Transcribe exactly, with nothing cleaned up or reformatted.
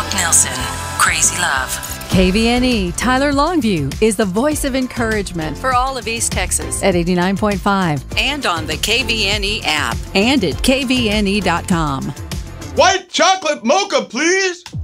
Nilsson, Crazy Love. K V N E, Tyler Longview, is the voice of encouragement for all of East Texas at eighty-nine point five And on the K V N E app. and at K V N E dot com. White chocolate mocha, please.